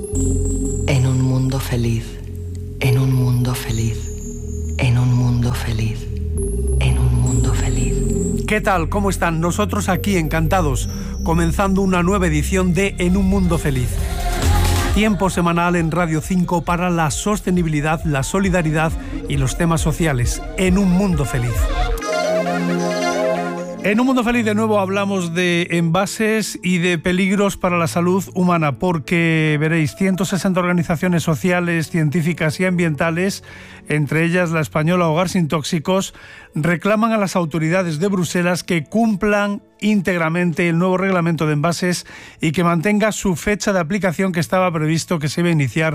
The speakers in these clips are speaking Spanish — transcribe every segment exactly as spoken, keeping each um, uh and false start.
En un mundo feliz, en un mundo feliz, en un mundo feliz, en un mundo feliz. ¿Qué tal? ¿Cómo están? Nosotros aquí encantados, comenzando una nueva edición de En un mundo feliz. Tiempo semanal en Radio cinco para la sostenibilidad, la solidaridad y los temas sociales. En un mundo feliz. En un mundo feliz de nuevo hablamos de envases y de peligros para la salud humana, porque veréis, ciento sesenta organizaciones sociales, científicas y ambientales, entre ellas la española Hogar Sin Tóxicos, reclaman a las autoridades de Bruselas que cumplan íntegramente el nuevo reglamento de envases y que mantenga su fecha de aplicación, que estaba previsto que se iba a iniciar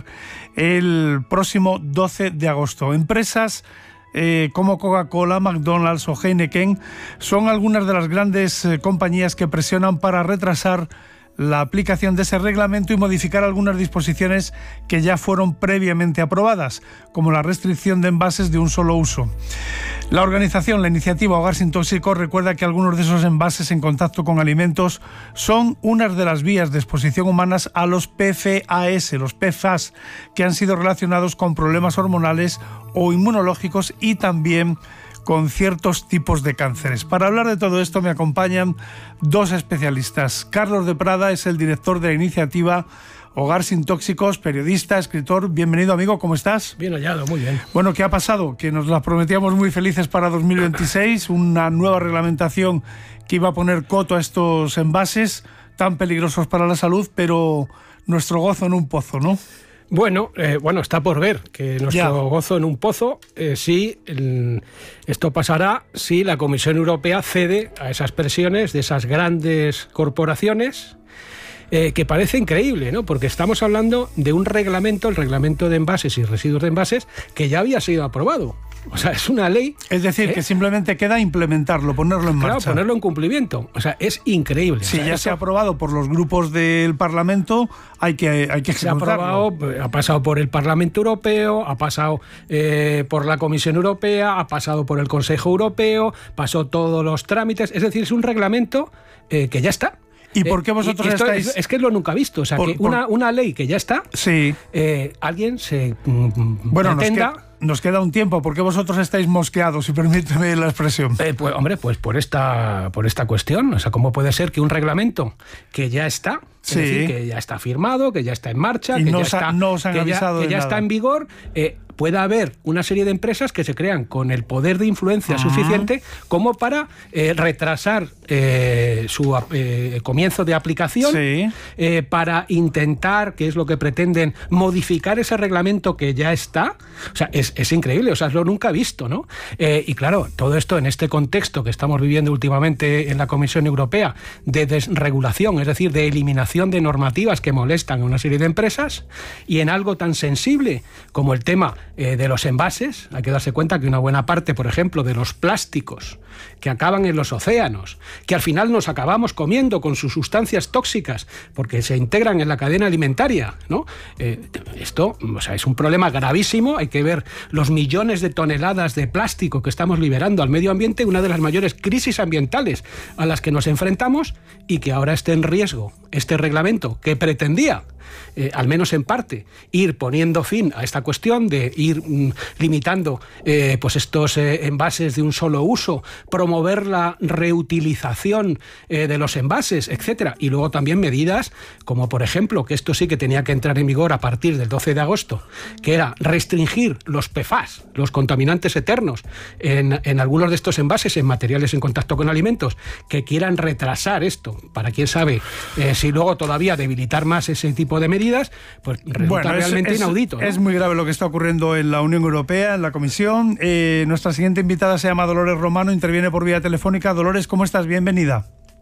el próximo doce de agosto. Empresas Eh, como Coca-Cola, McDonald's o Heineken son algunas de las grandes eh, compañías que presionan para retrasar la aplicación de ese reglamento y modificar algunas disposiciones que ya fueron previamente aprobadas, como la restricción de envases de un solo uso. La organización, la iniciativa Hogar Sin Tóxicos, recuerda que algunos de esos envases en contacto con alimentos son unas de las vías de exposición humanas a los P F A S, los P F A S, que han sido relacionados con problemas hormonales o inmunológicos y también con ciertos tipos de cánceres. Para hablar de todo esto me acompañan dos especialistas. Carlos de Prada es el director de la iniciativa Hogar Sin Tóxicos, periodista, escritor. Bienvenido, amigo, ¿cómo estás? Bien hallado, muy bien. Bueno, ¿qué ha pasado? Que nos las prometíamos muy felices para dos mil veintiséis, una nueva reglamentación que iba a poner coto a estos envases tan peligrosos para la salud, pero nuestro gozo en un pozo, ¿no? Bueno, eh, bueno, está por ver que nuestro Ya. gozo en un pozo, eh, sí, el, esto pasará si la Comisión Europea cede a esas presiones de esas grandes corporaciones, eh, que parece increíble, ¿no? Porque estamos hablando de un reglamento, el reglamento de envases y residuos de envases, que ya había sido aprobado. O sea, es una ley. Es decir, ¿eh? que simplemente queda implementarlo, ponerlo en Claro, marcha. ponerlo en cumplimiento. O sea, es increíble. Si o sea, ya eso se ha aprobado por los grupos del Parlamento, hay que, hay que se ha ejecutarlo. aprobado, ha pasado por el Parlamento Europeo, ha pasado eh, por la Comisión Europea, ha pasado por el Consejo Europeo, pasó todos los trámites. Es decir, es un reglamento eh, que ya está. ¿Y por qué vosotros Eh, esto estáis...? Es, es que es lo nunca visto. O sea, Por- que una, por- una ley que ya está, Sí. eh, alguien se mm, Bueno, nos, pretenda... que- nos queda un tiempo. ¿Por qué vosotros estáis mosqueados? Si permíteme la expresión. Eh, pues, hombre, pues por esta, por esta cuestión. O sea, ¿cómo puede ser que un reglamento que ya está, Sí. es decir, que ya está firmado, que ya está en marcha, Y que no ya, os ha- está, no os han que ya- avisado que de ya nada? está en vigor, eh, pueda haber una serie de empresas que se crean con el poder de influencia Ajá. suficiente como para eh, retrasar eh, su eh, comienzo de aplicación, Sí. eh, para intentar, que es lo que pretenden, modificar ese reglamento que ya está. O sea, es, es increíble, o sea, es lo nunca visto, ¿no? Eh, y claro, todo esto en este contexto que estamos viviendo últimamente en la Comisión Europea de desregulación, es decir, de eliminación de normativas que molestan a una serie de empresas, y en algo tan sensible como el tema eh, de los envases. Hay que darse cuenta que una buena parte, por ejemplo, de los plásticos que acaban en los océanos, que al final nos acabamos comiendo con sus sustancias tóxicas porque se integran en la cadena alimentaria, ¿no? Eh, esto, o sea, es un problema gravísimo. Hay que ver los millones de toneladas de plástico que estamos liberando al medio ambiente, una de las mayores crisis ambientales a las que nos enfrentamos, y que ahora esté en riesgo este reglamento que pretendía, Eh, al menos en parte, ir poniendo fin a esta cuestión de ir mm, limitando eh, pues estos eh, envases de un solo uso, promover la reutilización eh, de los envases, etcétera, y luego también medidas como, por ejemplo, que esto sí que tenía que entrar en vigor a partir del doce de agosto, que era restringir los P F A S, los contaminantes eternos, en, en algunos de estos envases, en materiales en contacto con alimentos, que quieran retrasar esto, para quién sabe eh, si luego todavía debilitar más ese tipo de medidas, pues resulta Bueno, es- realmente es, inaudito, ¿no? Es muy grave lo que está ocurriendo en la Unión Europea, en la Comisión. Eh, nuestra siguiente invitada se llama Dolores Romano, interviene por vía telefónica. Dolores, ¿cómo estás? Bienvenida.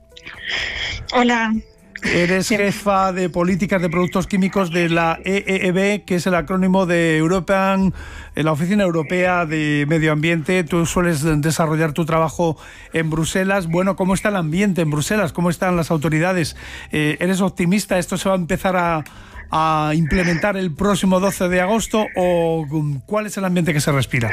Hola. Eres jefa de políticas de productos químicos de la E E E B, que es el acrónimo de European, la Oficina Europea de Medio Ambiente. Tú sueles desarrollar tu trabajo en Bruselas. Bueno, ¿cómo está el ambiente en Bruselas? ¿Cómo están las autoridades? Eh, ¿Eres optimista? ¿Esto se va a empezar a, a implementar el próximo doce de agosto? ¿O cuál es el ambiente que se respira?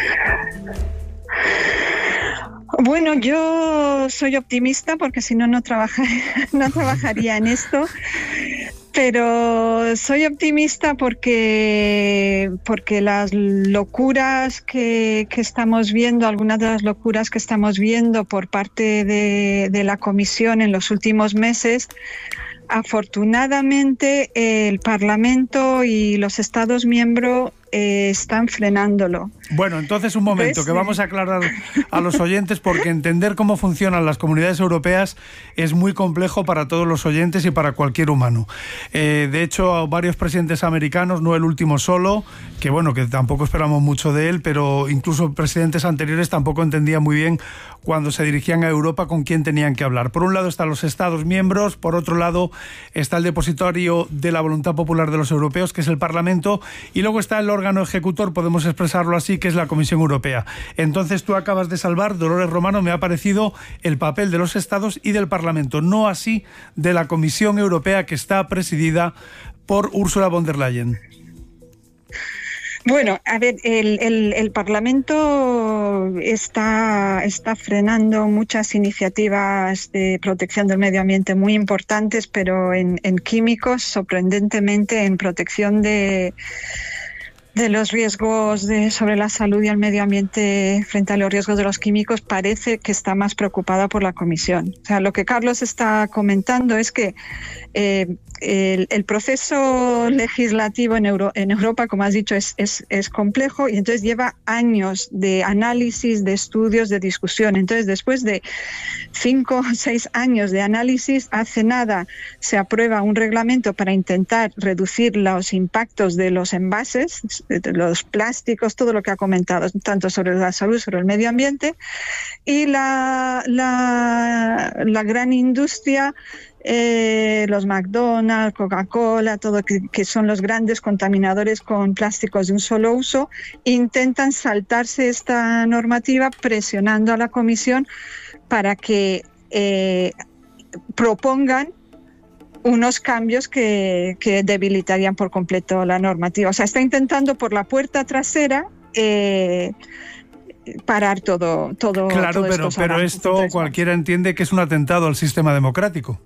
Bueno, yo soy optimista porque si no, no trabaja- no trabajaría en esto. Pero soy optimista porque, porque las locuras que, que estamos viendo, algunas de las locuras que estamos viendo por parte de, de la Comisión en los últimos meses, afortunadamente el Parlamento y los Estados miembros eh, están frenándolo. Bueno, entonces un momento, ¿Ves? que vamos a aclarar a los oyentes, porque entender cómo funcionan las comunidades europeas es muy complejo para todos los oyentes y para cualquier humano. Eh, de hecho, varios presidentes americanos, no el último solo, que bueno, que tampoco esperamos mucho de él, pero incluso presidentes anteriores tampoco entendían muy bien cuando se dirigían a Europa con quién tenían que hablar. Por un lado están los Estados miembros, por otro lado está el depositario de la voluntad popular de los europeos, que es el Parlamento, y luego está el órgano ejecutor, podemos expresarlo así, que es la Comisión Europea. Entonces tú acabas de salvar, Dolores Romano, me ha parecido el papel de los Estados y del Parlamento, no así de la Comisión Europea, que está presidida por Ursula von der Leyen. Bueno, a ver, el, el, el Parlamento está, está frenando muchas iniciativas de protección del medio ambiente muy importantes, pero en, en químicos, sorprendentemente, en protección de, de los riesgos de, sobre la salud y el medio ambiente frente a los riesgos de los químicos, parece que está más preocupada por la Comisión. O sea, lo que Carlos está comentando es que eh, El, el proceso legislativo en, Euro, en Europa, como has dicho, es, es, es complejo y entonces lleva años de análisis, de estudios, de discusión. Entonces, después de cinco o seis años de análisis, hace nada se aprueba un reglamento para intentar reducir los impactos de los envases, de los plásticos, todo lo que ha comentado, tanto sobre la salud, sobre el medio ambiente, y la, la, la gran industria, Eh, los McDonald's, Coca-Cola, todo que, que son los grandes contaminadores con plásticos de un solo uso, intentan saltarse esta normativa presionando a la Comisión para que eh, propongan unos cambios que, que debilitarían por completo la normativa. O sea, está intentando por la puerta trasera eh, parar todo, todo. Claro, todo pero, pero avances. esto Entonces, cualquiera entiende que es un atentado al sistema democrático.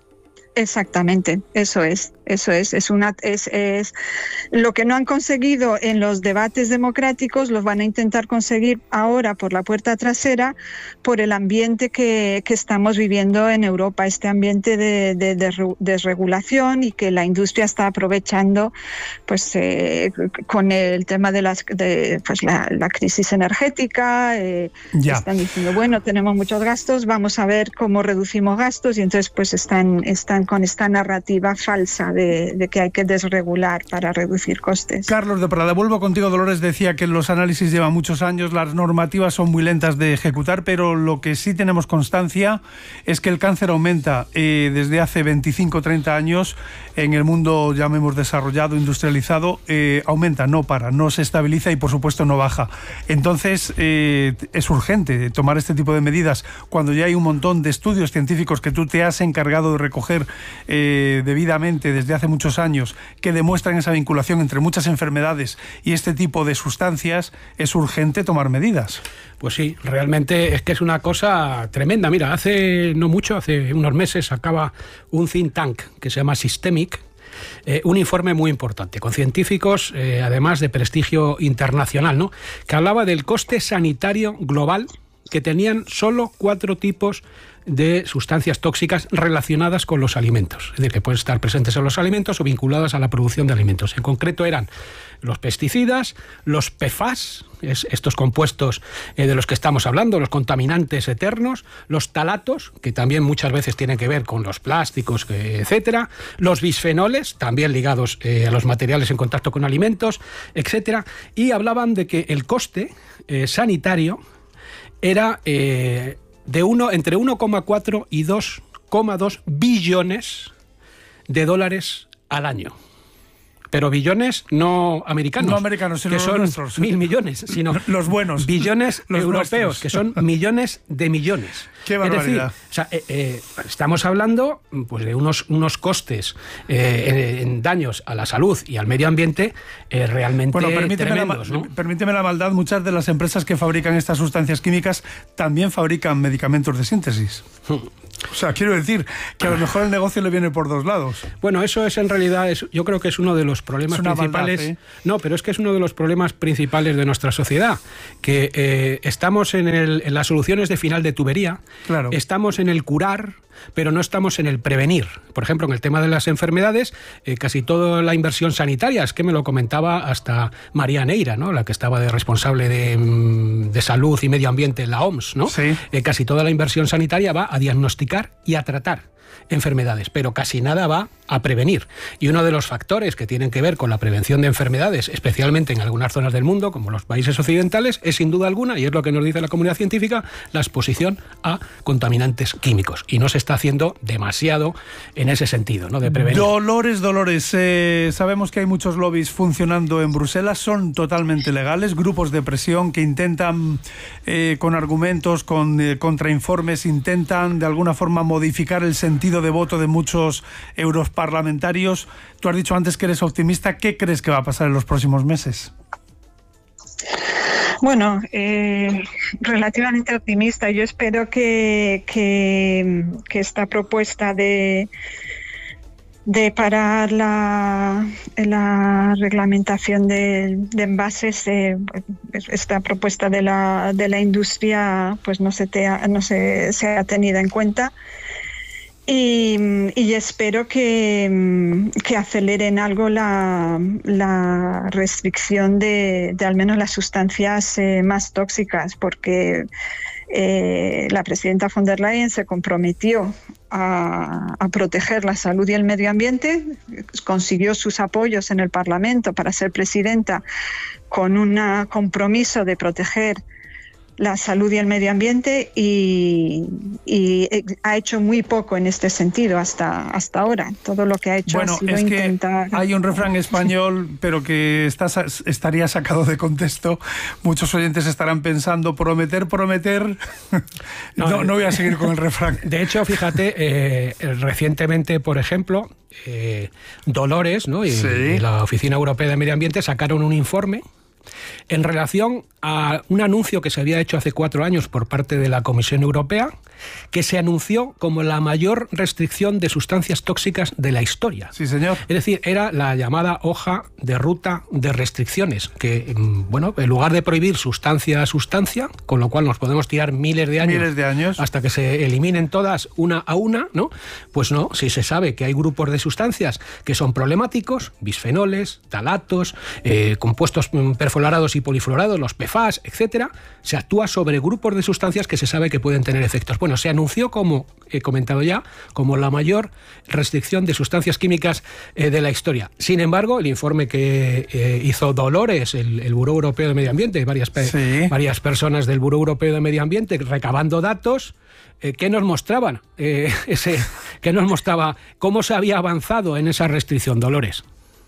Exactamente, eso es, eso es, es una, es, es lo que no han conseguido en los debates democráticos, los van a intentar conseguir ahora por la puerta trasera, por el ambiente que, que estamos viviendo en Europa, este ambiente de, de, de desregulación y que la industria está aprovechando, pues, eh, con el tema de las, de, pues, la, la crisis energética. Eh, ya. Están diciendo, bueno, tenemos muchos gastos, vamos a ver cómo reducimos gastos, y entonces, pues, están, están con esta narrativa falsa de, de que hay que desregular para reducir costes. Carlos de Prada, vuelvo contigo. Dolores decía que los análisis llevan muchos años, las normativas son muy lentas de ejecutar, pero lo que sí tenemos constancia es que el cáncer aumenta eh, desde hace veinticinco o treinta años en el mundo, llamemos desarrollado, industrializado, eh, aumenta, no para, no se estabiliza y por supuesto no baja. Entonces eh, es urgente tomar este tipo de medidas cuando ya hay un montón de estudios científicos que tú te has encargado de recoger Eh, debidamente desde hace muchos años, que demuestran esa vinculación entre muchas enfermedades y este tipo de sustancias. Es urgente tomar medidas. Pues sí, realmente es que es una cosa tremenda. Mira, hace no mucho, hace unos meses, acaba un think tank que se llama Systemic, eh, un informe muy importante, con científicos, eh, además de prestigio internacional, ¿no?, que hablaba del coste sanitario global que tenían solo cuatro tipos de sustancias tóxicas relacionadas con los alimentos, es decir, que pueden estar presentes en los alimentos o vinculadas a la producción de alimentos. En concreto eran los pesticidas, los P F A S, es, estos compuestos eh, de los que estamos hablando, los contaminantes eternos, los talatos, que también muchas veces tienen que ver con los plásticos, eh, etcétera, los bisfenoles, también ligados eh, a los materiales en contacto con alimentos, etcétera, y hablaban de que el coste eh, sanitario era eh, de uno, entre uno coma cuatro y dos coma dos billones de dólares al año. Pero billones no americanos, no americanos, sino que son nuestros. mil millones, sino los buenos, billones los europeos, nuestros. que son millones de millones. Qué barbaridad. Es decir, o sea, eh, eh, estamos hablando, pues, de unos, unos costes eh, en, en daños a la salud y al medio ambiente eh, realmente bueno, permíteme tremendos, la, ¿no? Permíteme la maldad, muchas de las empresas que fabrican estas sustancias químicas también fabrican medicamentos de síntesis. O sea, quiero decir que a lo mejor el negocio le viene por dos lados. Bueno, eso es en realidad, es, yo creo que es uno de los problemas principales. Maldad, ¿eh? No, pero es que es uno de los problemas principales de nuestra sociedad, que eh, estamos en, el, en las soluciones de final de tubería, claro. Estamos en el curar, pero no estamos en el prevenir. Por ejemplo, en el tema de las enfermedades, eh, casi toda la inversión sanitaria, es que me lo comentaba hasta María Neira, ¿no? La que estaba de responsable de, de salud y medio ambiente en la O M S, ¿no? Sí. Eh, casi toda la inversión sanitaria va a diagnosticar y a tratar enfermedades, pero casi nada va a prevenir. Y uno de los factores que tienen que ver con la prevención de enfermedades, especialmente en algunas zonas del mundo, como los países occidentales, es sin duda alguna, y es lo que nos dice la comunidad científica, la exposición a contaminantes químicos. Y no se está haciendo demasiado en ese sentido, ¿no? De prevenir. Dolores, Dolores, eh, sabemos que hay muchos lobbies funcionando en Bruselas, son totalmente legales, grupos de presión que intentan, eh, con argumentos, con eh, contrainformes, intentan de alguna forma modificar el sentido de voto de muchos europarlamentarios. Tú has dicho antes que eres optimista. ¿Qué crees que va a pasar en los próximos meses? Bueno, eh, relativamente optimista. Yo espero que, que, que esta propuesta de, de parar la, la reglamentación de, de envases, eh, esta propuesta de la, de la industria, pues no se, te ha, no se, se ha tenido en cuenta. Y, y espero que, que aceleren algo la, la restricción de, de al menos las sustancias eh, más tóxicas, porque eh, la presidenta von der Leyen se comprometió a, a proteger la salud y el medio ambiente, consiguió sus apoyos en el Parlamento para ser presidenta con un compromiso de proteger la salud y el medio ambiente y, y ha hecho muy poco en este sentido hasta, hasta ahora. Todo lo que ha hecho bueno, ha sido es intentar... Que hay un refrán español, pero que está, estaría sacado de contexto. Muchos oyentes estarán pensando, prometer, prometer... no, no, no voy a seguir con el refrán. De hecho, fíjate, eh, recientemente, por ejemplo, eh, Dolores, ¿no? y, sí. y la Oficina Europea de Medio Ambiente sacaron un informe en relación a un anuncio que se había hecho hace cuatro años por parte de la Comisión Europea, que se anunció como la mayor restricción de sustancias tóxicas de la historia. Sí, señor. Es decir, era la llamada hoja de ruta de restricciones, que, bueno, en lugar de prohibir sustancia a sustancia, con lo cual nos podemos tirar miles de años, miles de años. hasta que se eliminen todas una a una, ¿no? Pues no, si se sabe que hay grupos de sustancias que son problemáticos, bisfenoles, talatos, eh, compuestos perfluorados y polifluorados, los P F A S, etcétera, se actúa sobre grupos de sustancias que se sabe que pueden tener efectos. Bueno, se anunció, como he comentado ya, como la mayor restricción de sustancias químicas eh, de la historia. Sin embargo, el informe que eh, hizo Dolores, el, el Buró Europeo de Medio Ambiente, varias, pe sí. varias personas del Buró Europeo de Medio Ambiente, recabando datos, eh, ¿qué nos mostraban? Eh, ese, ¿Qué nos mostraba? ¿Cómo se había avanzado en esa restricción, Dolores?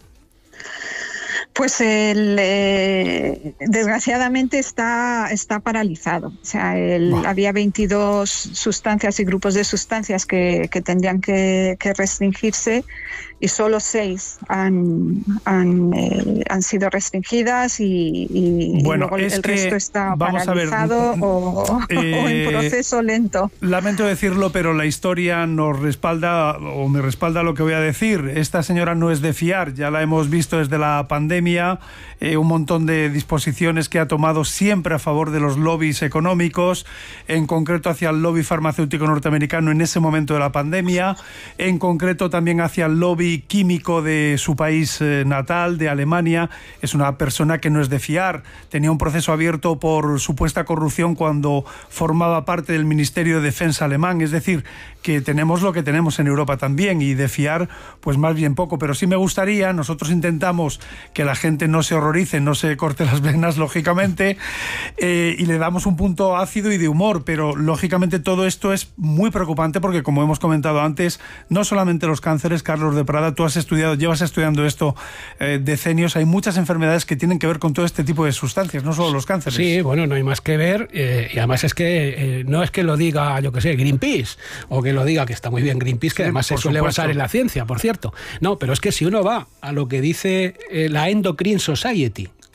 Pues el, eh, desgraciadamente está, está paralizado. O sea, el, wow. había veintidós sustancias y grupos de sustancias que, que tendrían que, que restringirse y solo seis han, han, eh, han sido restringidas y, y, bueno, y luego es el que, resto está vamos paralizado a ver, o, eh, o en proceso lento. Lamento decirlo, pero la historia nos respalda o me respalda lo que voy a decir. Esta señora no es de fiar, ya la hemos visto desde la pandemia, eh, un montón de disposiciones que ha tomado siempre a favor de los lobbies económicos, en concreto hacia el lobby farmacéutico norteamericano en ese momento de la pandemia, en concreto también hacia el lobby químico de su país eh, natal, de Alemania. Es una persona que no es de fiar. Tenía un proceso abierto por supuesta corrupción cuando formaba parte del Ministerio de Defensa alemán. Es decir, que tenemos lo que tenemos en Europa también y de fiar, pues más bien poco. Pero sí me gustaría, nosotros intentamos que la gente no se horrorice, no se corte las venas, lógicamente, eh, y le damos un punto ácido y de humor, pero lógicamente todo esto es muy preocupante porque, como hemos comentado antes, no solamente los cánceres, Carlos de Prada, tú has estudiado, llevas estudiando esto eh, decenios, hay muchas enfermedades que tienen que ver con todo este tipo de sustancias, no solo los cánceres. Sí, bueno, no hay más que ver, eh, y además es que eh, no es que lo diga, yo que sé, Greenpeace, o que lo diga, que está muy bien Greenpeace, que sí, además se suele supuesto. basar en la ciencia, por cierto. No, pero es que si uno va a lo que dice eh, la Endocrine Society,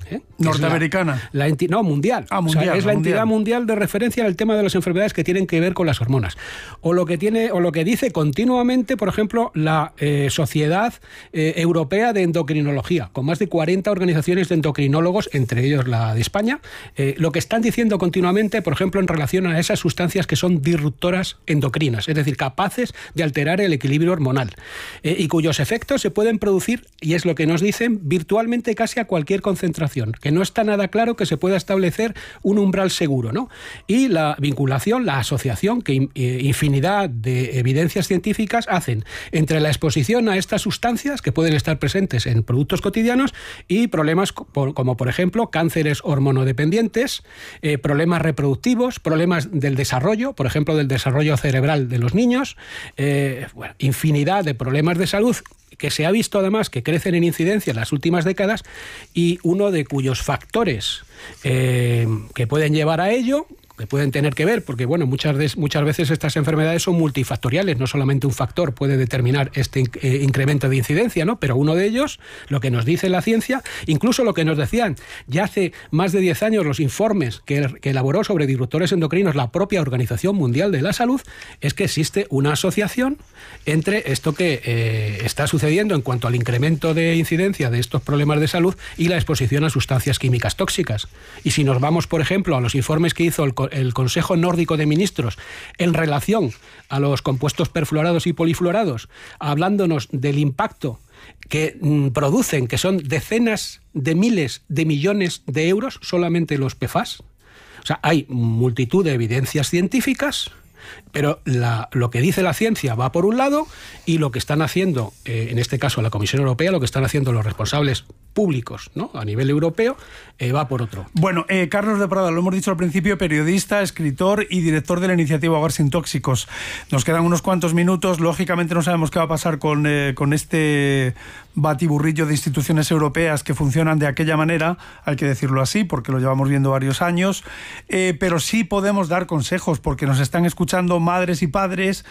¿eh? ¿Norteamericana? La, la enti- no, mundial. Ah, mundial. O sea, es la mundial. entidad mundial de referencia en el tema de las enfermedades que tienen que ver con las hormonas. O lo que tiene, o lo que dice continuamente, por ejemplo, la eh, Sociedad eh, Europea de Endocrinología, con más de cuarenta organizaciones de endocrinólogos, entre ellos la de España, eh, lo que están diciendo continuamente, por ejemplo, en relación a esas sustancias que son disruptoras endocrinas, es decir, capaces de alterar el equilibrio hormonal, eh, y cuyos efectos se pueden producir, y es lo que nos dicen, virtualmente casi a cualquier concentración, que no está nada claro que se pueda establecer un umbral seguro, ¿no? Y la vinculación, la asociación que eh, infinidad de evidencias científicas hacen entre la exposición a estas sustancias que pueden estar presentes en productos cotidianos y problemas como, por ejemplo, cánceres hormonodependientes, eh, problemas reproductivos, problemas del desarrollo, por ejemplo, del desarrollo cerebral de los niños, eh, bueno, infinidad de problemas de salud que se ha visto además que crecen en incidencia en las últimas décadas, y uno de cuyos factores eh, que pueden llevar a ello, que pueden tener que ver, porque bueno, muchas, de, muchas veces estas enfermedades son multifactoriales, no solamente un factor puede determinar este eh, incremento de incidencia, ¿no? Pero uno de ellos, lo que nos dice la ciencia, incluso lo que nos decían ya hace más de diez años los informes que, que elaboró sobre disruptores endocrinos la propia Organización Mundial de la Salud, es que existe una asociación entre esto que eh, está sucediendo en cuanto al incremento de incidencia de estos problemas de salud y la exposición a sustancias químicas tóxicas. Y si nos vamos, por ejemplo, a los informes que hizo el el Consejo Nórdico de Ministros en relación a los compuestos perfluorados y polifluorados, hablándonos del impacto que mm, producen, que son decenas de miles de millones de euros, solamente los P FAS. O sea, hay multitud de evidencias científicas, pero la, lo que dice la ciencia va por un lado, y lo que están haciendo, eh, en este caso la Comisión Europea, lo que están haciendo los responsables públicos, ¿no?, a nivel europeo, eh, va por otro. Bueno, eh, Carlos de Prada, lo hemos dicho al principio, periodista, escritor y director de la iniciativa Hogar Sin Tóxicos. Nos quedan unos cuantos minutos. Lógicamente no sabemos qué va a pasar con, eh, con este batiburrillo de instituciones europeas que funcionan de aquella manera, hay que decirlo así, porque lo llevamos viendo varios años, eh, pero sí podemos dar consejos, porque nos están escuchando madres y padres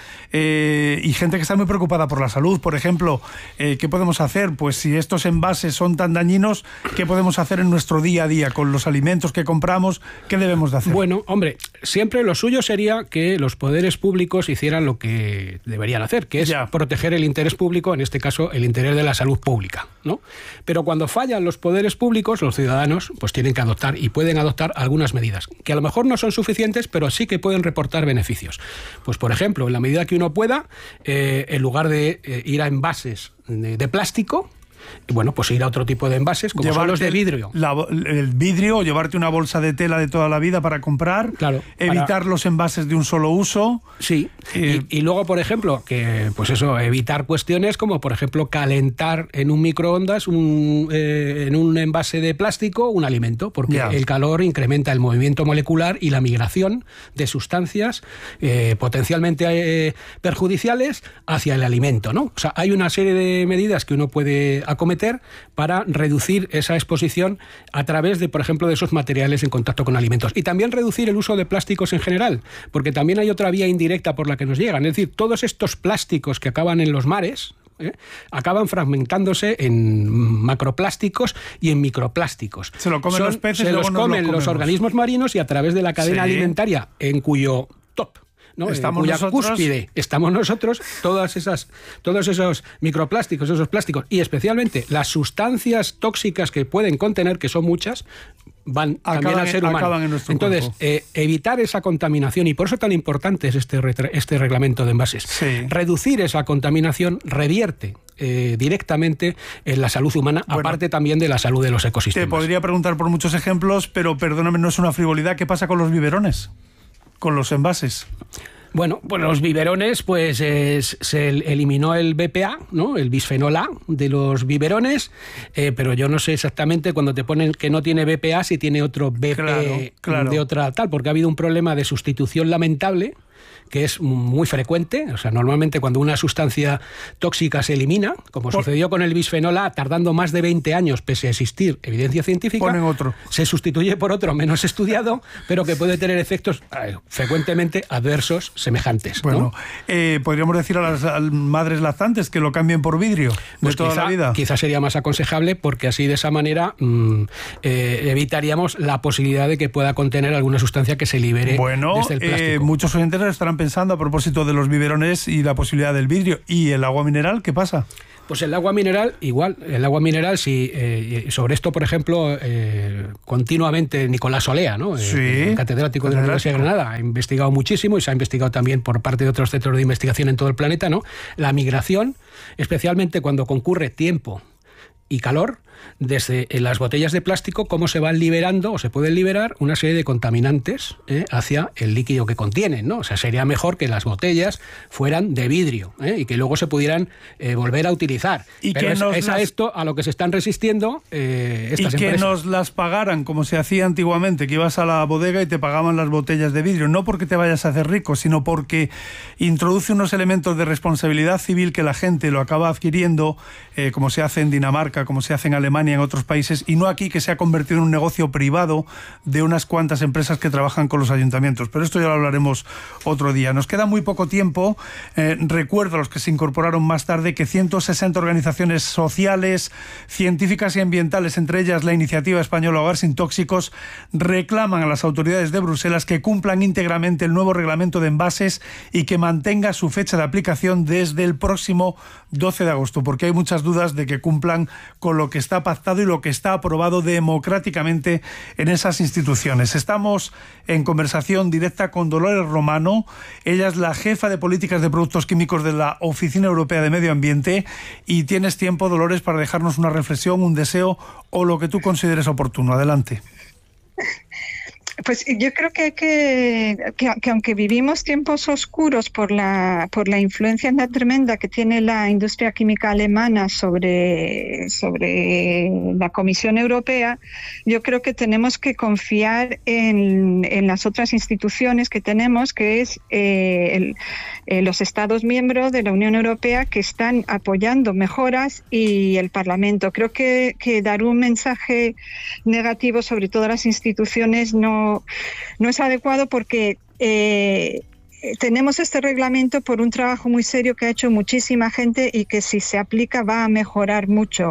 eh, y gente que está muy preocupada por la salud. Por ejemplo, eh, ¿qué podemos hacer? Pues si estos envases son tan dañinos, ¿qué podemos hacer en nuestro día a día con los alimentos que compramos? ¿Qué debemos de hacer? Bueno, hombre, siempre lo suyo sería que los poderes públicos hicieran lo que deberían hacer, que es ya. proteger el interés público, en este caso el interés de la salud pública, ¿no? Pero cuando fallan los poderes públicos, los ciudadanos pues tienen que adoptar y pueden adoptar algunas medidas, que a lo mejor no son suficientes, pero sí que pueden reportar beneficios. Pues por ejemplo, en la medida que uno pueda, eh, en lugar de eh, ir a envases de, de plástico, y bueno, pues ir a otro tipo de envases, como llevarte son los de vidrio. La, el vidrio, o llevarte una bolsa de tela de toda la vida para comprar, claro, evitar para... los envases de un solo uso. Sí, eh... y, y luego, por ejemplo, que pues eso, evitar cuestiones como, por ejemplo, calentar en un microondas, un, eh, en un envase de plástico, un alimento, porque yeah. el calor incrementa el movimiento molecular y la migración de sustancias eh, potencialmente eh, perjudiciales hacia el alimento, ¿no? O sea, hay una serie de medidas que uno puede acometer para reducir esa exposición a través de, por ejemplo, de esos materiales en contacto con alimentos. Y también reducir el uso de plásticos en general, porque también hay otra vía indirecta por la que nos llegan. Es decir, todos estos plásticos que acaban en los mares, ¿eh?, acaban fragmentándose en macroplásticos y en microplásticos. Se lo comen Son, los peces, se los comen los los organismos marinos, y a través de la cadena sí. alimentaria, en cuyo top, ¿no?, estamos en cuya nosotros... cúspide estamos nosotros, todas esas, todos esos microplásticos, esos plásticos, y especialmente las sustancias tóxicas que pueden contener, que son muchas, van acaban, también al ser humano. En Entonces, eh, evitar esa contaminación, y por eso tan importante es este, este reglamento de envases. Sí. Reducir esa contaminación revierte eh, directamente en la salud humana, bueno, aparte también de la salud de los ecosistemas. Te podría preguntar por muchos ejemplos, pero perdóname, no es una frivolidad. ¿Qué pasa con los biberones? Con los envases. Bueno, pues los biberones, pues eh, se eliminó el B P A, ¿no?, el bisfenol A de los biberones, eh, pero yo no sé exactamente cuando te ponen que no tiene B P A si tiene otro B P claro, claro. de otra tal, porque ha habido un problema de sustitución lamentable que es muy frecuente. O sea, normalmente cuando una sustancia tóxica se elimina, como por... sucedió con el bisfenol A, tardando más de veinte años, pese a existir evidencia científica, ponen otro. Se sustituye por otro menos estudiado, pero que puede tener efectos eh, frecuentemente adversos semejantes. Bueno, ¿no? eh, podríamos decir a las a madres lactantes que lo cambien por vidrio pues de toda quizá, la vida. Quizás sería más aconsejable, porque así de esa manera mmm, eh, evitaríamos la posibilidad de que pueda contener alguna sustancia que se libere bueno, desde el plástico. Eh, muchos oyentes estarán pensando a propósito de los biberones y la posibilidad del vidrio. ¿Y el agua mineral qué pasa? Pues el agua mineral, igual, el agua mineral, si eh, sobre esto, por ejemplo, eh, continuamente Nicolás Olea, ¿no? Sí, el catedrático de la Universidad de Granada, ha investigado muchísimo y se ha investigado también por parte de otros centros de investigación en todo el planeta, ¿no? La migración, especialmente cuando concurre tiempo y calor, desde las botellas de plástico, cómo se van liberando o se pueden liberar una serie de contaminantes eh, hacia el líquido que contienen, ¿no? O sea, sería mejor que las botellas fueran de vidrio eh, y que luego se pudieran eh, volver a utilizar. Y Pero que es, nos es a las... esto a lo que se están resistiendo eh, estas y que empresas. nos las pagaran, como se hacía antiguamente, que ibas a la bodega y te pagaban las botellas de vidrio, no porque te vayas a hacer rico, sino porque introduce unos elementos de responsabilidad civil que la gente lo acaba adquiriendo, eh, como se hace en Dinamarca, como se hace en Alemania, en otros países, y no aquí, que se ha convertido en un negocio privado de unas cuantas empresas que trabajan con los ayuntamientos. Pero esto ya lo hablaremos otro día. Nos queda muy poco tiempo. Eh, recuerdo a los que se incorporaron más tarde que ciento sesenta organizaciones sociales, científicas y ambientales, entre ellas la Iniciativa Española Hogar Sin Tóxicos, reclaman a las autoridades de Bruselas que cumplan íntegramente el nuevo reglamento de envases y que mantenga su fecha de aplicación desde el próximo doce de agosto, porque hay muchas dudas de que cumplan con lo que está pactado y lo que está aprobado democráticamente en esas instituciones. Estamos en conversación directa con Dolores Romano. Ella es la jefa de políticas de productos químicos de la Oficina Europea de Medio Ambiente, y tienes tiempo, Dolores, para dejarnos una reflexión, un deseo o lo que tú consideres oportuno. Adelante. Pues yo creo que, que, que, que aunque vivimos tiempos oscuros por la, por la influencia tremenda que tiene la industria química alemana sobre, sobre la Comisión Europea, yo creo que tenemos que confiar en, en las otras instituciones que tenemos, que es eh, el, eh, los Estados miembros de la Unión Europea, que están apoyando mejoras, y el Parlamento. Creo que, que dar un mensaje negativo sobre todas las instituciones no no es adecuado, porque eh, tenemos este reglamento por un trabajo muy serio que ha hecho muchísima gente y que, si se aplica, va a mejorar mucho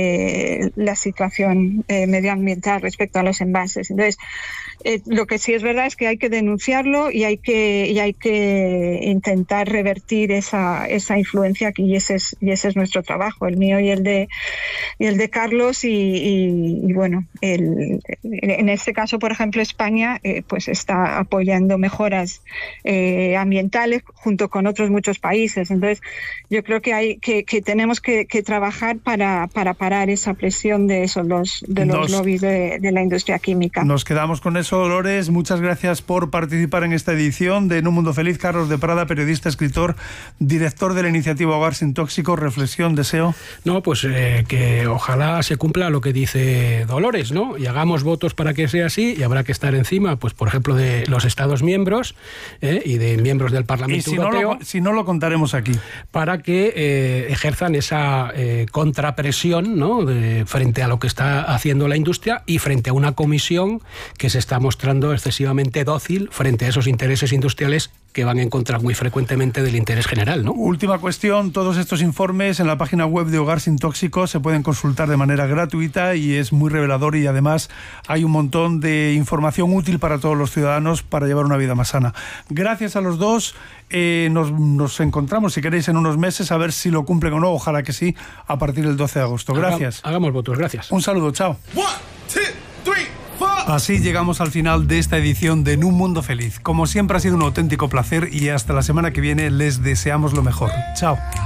eh, la situación eh, medioambiental respecto a los envases. Entonces, eh, lo que sí es verdad es que hay que denunciarlo y hay que y hay que intentar revertir esa esa influencia, y ese es y ese es nuestro trabajo, el mío y el de y el de Carlos, y, y, y bueno, el, en este caso, por ejemplo, España eh, pues está apoyando mejoras eh, ambientales junto con otros muchos países. Entonces, yo creo que hay que, que tenemos que, que trabajar para para parar esa presión de esos los de los nos, lobbies de, de la industria química. Nos quedamos con eso, Dolores. Muchas gracias por participar en esta edición de En un Mundo Feliz. Carlos de Prada, periodista, escritor, director de la Iniciativa Hogar Sin Tóxicos. Reflexión, deseo. No, pues eh, que ojalá se cumpla lo que dice Dolores, ¿no? Y hagamos votos para que sea así, y habrá que estar encima, pues por ejemplo, de los Estados miembros eh, y de miembros del Parlamento y si Europeo. No lo, si no lo contaremos aquí. Para que eh, ejerzan esa eh, contrapresión, ¿no? De, frente a lo que está haciendo la industria y frente a una comisión que se está mostrando excesivamente dócil frente a esos intereses industriales que van en contra muy frecuentemente del interés general, ¿no? Última cuestión, todos estos informes en la página web de Hogar Sin Tóxicos se pueden consultar de manera gratuita y es muy revelador, y además hay un montón de información útil para todos los ciudadanos para llevar una vida más sana. Gracias a los dos, eh, nos, nos encontramos, si queréis, en unos meses a ver si lo cumplen o no, ojalá que sí, a partir del doce de agosto. Gracias. Haga, hagamos votos, gracias. Un saludo, chao. One, two, three, four. Así llegamos al final de esta edición de En un Mundo Feliz. Como siempre, ha sido un auténtico placer, y hasta la semana que viene les deseamos lo mejor. Chao.